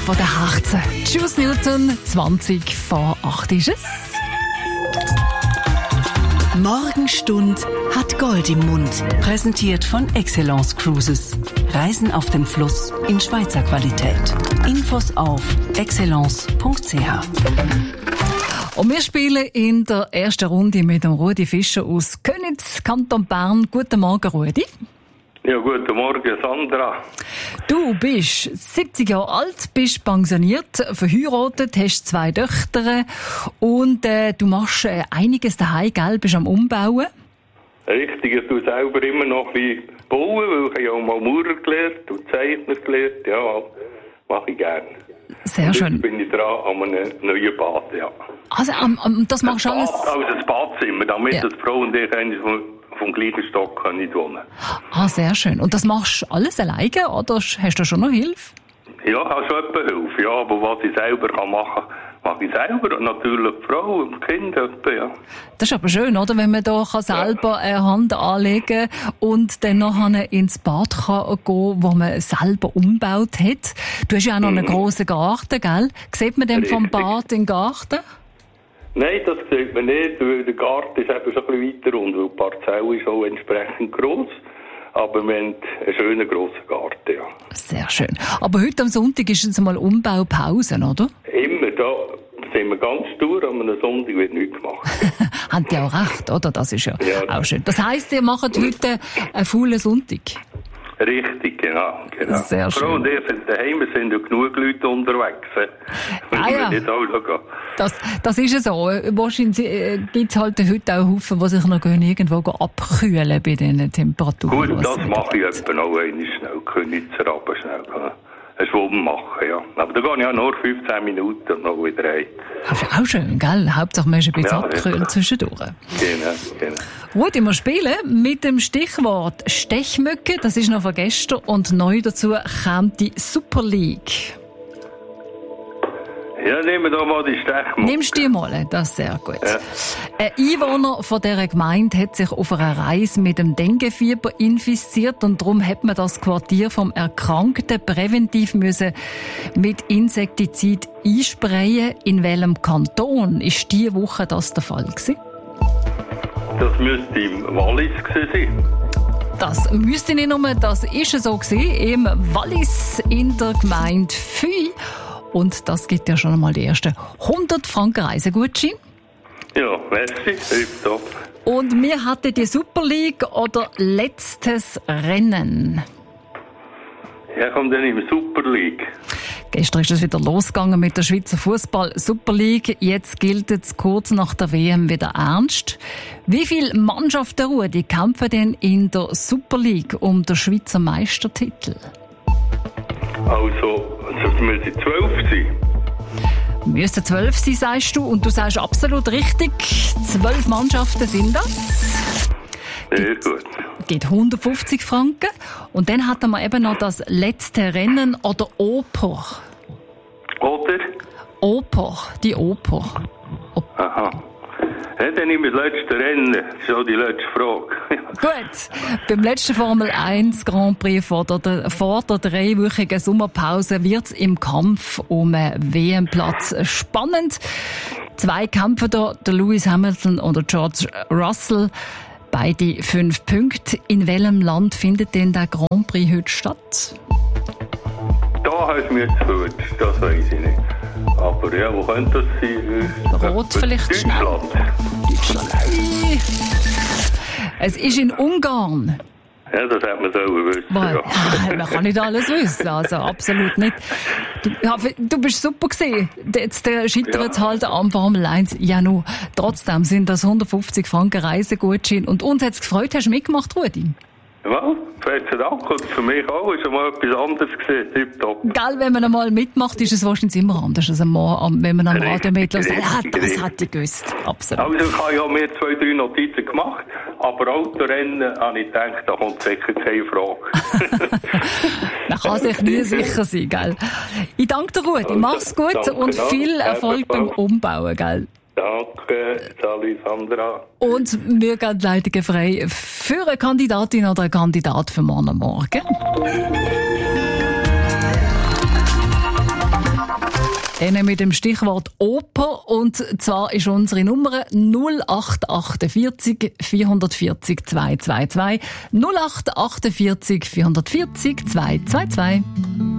von den Herzen. Juice Newton, 20 vor 8 ist es. Morgenstund hat Gold im Mund. Präsentiert von Excellence Cruises. Reisen auf dem Fluss in Schweizer Qualität. Infos auf excellence.ch. Und wir spielen in der ersten Runde mit dem Rudi Fischer aus Köniz, Kanton Bern. Guten Morgen, Rudi. Ja, guten Morgen, Sandra. Du bist 70 Jahre alt, bist pensioniert, verheiratet, hast 2 Töchter und du machst einiges daheim, gell? Bist am Umbauen. Richtig, ich tue selber immer noch ein bisschen bauen, weil ich ja auch mal Maurer gelernt und Zeichner gelernt. Ja, mache ich gerne. Sehr und schön. Jetzt bin ich dran an einem neuen Bad, ja. Also, das machst du alles? Also das Badzimmer, damit die Frau und ich eigentlich vom gleichen Stock können wohnen. Ah, sehr schön. Und das machst du alles alleine oder hast du schon noch Hilfe? Ja, ich habe schon etwas Hilfe, ja, aber was ich selber machen kann, mache ich selber. Und natürlich die Frau und die Kinder, ja. Das ist aber schön, oder? Wenn man da selber eine Hand anlegen kann und dann nachher ins Bad kann gehen, wo man selber umgebaut hat. Du hast ja auch noch einen grossen Garten, gell? Sieht man denn vom Bad in den Garten? Nein, das sieht man nicht, weil der Garten ist eben schon ein bisschen weiter unten, weil die Parzelle ist auch entsprechend gross. Aber wir haben einen schönen grossen Garten, ja. Sehr schön. Aber heute am Sonntag ist jetzt mal Umbaupause, oder? Immer, da sind wir ganz stur, aber am Sonntag wird nichts gemacht. Haben die auch recht, oder? Das ist ja auch schön. Das heisst, ihr macht heute einen faulen Sonntag? Richtig, genau. Sehr schön. Frau und ich sind daheim, es sind ja genug Leute unterwegs. Ja. Nicht alle gehen. Das ist ja so. Wahrscheinlich gibt es halt heute auch Haufen, die sich noch irgendwo abkühlen bei diesen Temperaturen. Gut, das mache ich etwa noch einmal schnell. Könizer runter schnell. Ein Schwumm machen, ja. Aber da gehe ich auch nur 15 Minuten und noch wieder rein. Das ist auch schön, gell? Hauptsache man ist ein bisschen abgekühlt zwischendurch. Genau. Gut, wir spielen mit dem Stichwort Stechmücke. Das ist noch von gestern. Und neu dazu kommt die Super League. Ja, nehmen wir doch mal die Stechmücke. Nimmst du die mal? Das ist sehr gut. Ja. Ein Einwohner von dieser Gemeinde hat sich auf einer Reise mit dem Denguefieber infiziert und darum hat man das Quartier vom Erkrankten präventiv müssen mit Insektizid einsprayen. In welchem Kanton ist diese Woche das der Fall gewesen? Das müsste im Wallis sein. Das müsste nicht nur, das ist so gewesen, im Wallis in der Gemeinde Füy. Und das gibt ja schon einmal die ersten 100 Franken Reisegutschein. Ja, merci, top. Und wir hatten die Super League oder letztes Rennen. Ja, kommt dann im Super League. Gestern ist es wieder losgegangen mit der Schweizer Fußball Super League. Jetzt gilt es kurz nach der WM wieder ernst. Wie viele Mannschaften, Rudi, kämpfen denn in der Super League um den Schweizer Meistertitel? Also, das müssen 12 sein. Müssten 12 sein, sagst du. Und du sagst absolut richtig. 12 Mannschaften sind das. Sehr gut. Geht 150 Franken. Und dann hatten wir eben noch das letzte Rennen oder Oper. Oder? Oper, die Oper. Aha. Ja, dann nehme ich das letzte Rennen. Das ist auch die letzte Frage. Gut. Beim letzten Formel 1 Grand Prix vor der 3-wöchigen Sommerpause wird es im Kampf um einen WM-Platz spannend. 2 kämpfen da, der Lewis Hamilton und George Russell. Beide 5 Punkte. In welchem Land findet denn der Grand Prix heute statt? Da hast du mir jetzt gehört. Das weiss ich nicht. Aber ja, wo könnte das sein? Rot vielleicht schnell. Deutschland. Es ist in Ungarn. Ja, das hat man so wissen. Ja. Man kann nicht alles wissen, also absolut nicht. Du bist super gewesen. Jetzt scheitert es halt am Formel 1. Ja, nur trotzdem sind das 150 Franken Reisegutschein. Und uns hat es gefreut, hast du mitgemacht, Rudi? Ja, vielen Dank. Und für mich auch. Ist mal etwas anderes gewesen. Tipptopp. Gell, wenn man einmal mitmacht, ist es wahrscheinlich immer anders als wenn man am Radio mitlässt. Ja, das hätte ich gewusst. Absolut. Also ich habe ja mir 2-3 Notizen gemacht. Aber Autorennen habe ich gedacht, da kommt sicher keine Frage. Man kann sich nie sicher sein, gell? Ich danke dir, Rudi. Mach's gut danke und viel Erfolg beim Umbauen, gell? Danke, Sally, Sandra. Und wir gehen die Leitungen frei für eine Kandidatin oder einen Kandidat für morgen Morgen. Dann mit dem Stichwort Oper. Und zwar ist unsere Nummer 0848 440 222. 0848 440 222.